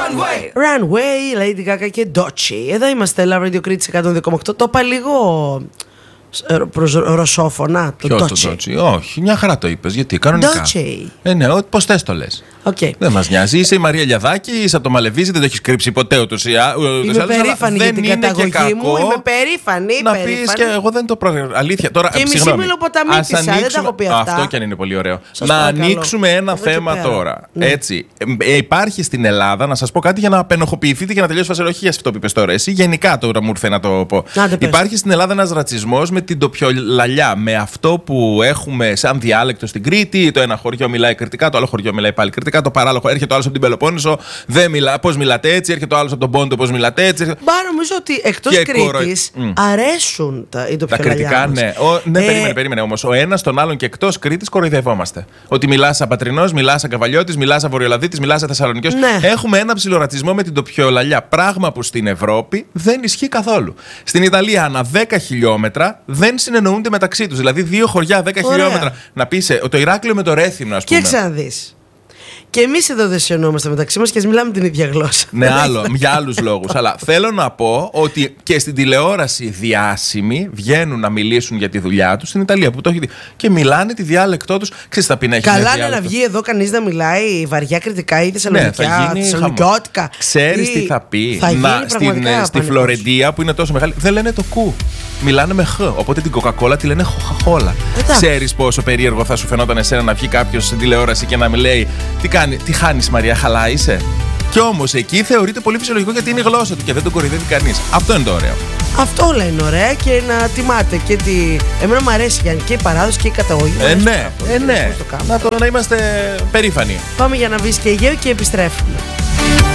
Runway, Lady Gaga και Doechii. Εδώ είμαστε, Love Radio Critics 102,8. Το είπα λίγο προς ρωσόφωνα, το Doechii. Όχι, μια χαρά το είπες. Γιατί κανονικά. Doechii. Ναι, πώς θες το λες. Okay. Δεν μας νοιάζει. Είσαι η Μαρία Λιαδάκη, είσαι από το Μαλεβίζι, δεν το έχεις κρύψει ποτέ ούτως ή άλλως. Είμαι περήφανη για την καταγωγή μου. Είμαι περήφανη. Να πεις και εγώ δεν το προγραμμίζω. Αλήθεια. Τώρα, και μισή Μελοποταμίτισσα, δεν τα έχω πει αυτά. Αυτό κι αν είναι πολύ ωραίο. Να ανοίξουμε ένα θέμα τώρα. Έτσι. Υπάρχει στην Ελλάδα, να σας πω κάτι για να απενοχοποιηθείτε και να τελειώσει φάση. Όχι για αυτό που είπες τώρα. Εσύ γενικά τώρα μου ήρθε να το πω. Υπάρχει στην Ελλάδα ένας ρατσισμός με την τοπιολαλιά. Με αυτό που έχουμε σαν διάλεκτο στην Κρήτη. Το ένα χωριό μιλάει κρητικά, το άλλο χωριό μιλάει πάλι κρητικά. Το παράλογο, έρχεται ο άλλος από την Πελοπόννησο, δεν μιλά, πώς μιλάτε έτσι, έρχεται ο άλλος από τον Πόντο, πώς μιλάτε έτσι. Μπα, νομίζω ότι εκτός Κρήτης αρέσουν οι τοπιολαλιά. Τα κριτικά, ναι. Περίμενε όμως. Ο ένας τον άλλον και εκτός Κρήτης κοροϊδευόμαστε. Ότι μιλάς σαν Πατρινός, μιλάς σαν Καβαλιώτης, μιλάς σαν Βορειολαδίτης, μιλάς σαν Θεσσαλονικιός. Ναι. Έχουμε ένα ψιλορατσισμό με την τοπιολαλιά. Πράγμα που στην Ευρώπη δεν ισχύει καθόλου. Στην Ιταλία, ανά 10 χιλιόμετρα δεν συνεννοούνται μεταξύ τους. Δηλαδή, δύο χωριά 10 χιλιόμετρα. Να πεις το Ηράκλειο με το Ρέθυμνο, ας πούμε. Και ξαναδείς. Και εμείς εδώ δεν συνεννοούμαστε μεταξύ μας και ας μιλάμε την ίδια γλώσσα. Ναι, για άλλους λόγους. Αλλά θέλω να πω ότι και στην τηλεόραση διάσημοι βγαίνουν να μιλήσουν για τη δουλειά τους στην Ιταλία που το έχει δει. Και μιλάνε τη διάλεκτό τους. Ξέρεις, θα πει να έχει. Καλά είναι να βγει εδώ κανείς να μιλάει βαριά κριτικά ή θεσσαλονικιώτικα. Ξέρεις τι θα πει. Στη Φλωρεντία που είναι τόσο μεγάλη δεν λένε το κου. Μιλάνε με χ. Οπότε την Coca-Cola τη λένε χοχαχόλα. Ξέρεις πόσο περίεργο θα σου φαινόταν εσένα να βγει κάποιος στην τηλεόραση και να μιλάει. Τι χάνεις, Μαρία, χαλά είσαι. Κι όμως εκεί θεωρείται πολύ φυσιολογικό γιατί είναι η γλώσσα του και δεν τον κοροϊδεύει κανείς. Αυτό είναι το ωραίο. Αυτό όλα είναι ωραία και να τιμάτε και εμένα μου αρέσει και η παράδοση και η καταγωγή. Ναι. Να είμαστε περήφανοι. Πάμε για να βρεις και Αιγαίο και επιστρέφουμε.